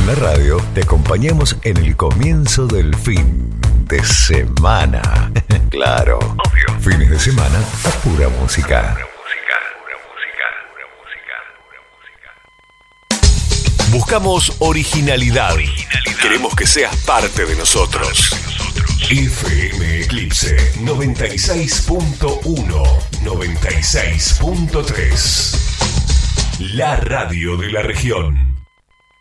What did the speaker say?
En la radio te acompañamos en el comienzo del fin de semana. Claro, obvio. Fines de semana a pura música. Buscamos originalidad. Queremos que seas parte de nosotros. FM Eclipse 96.1, 96.3. La radio de la región.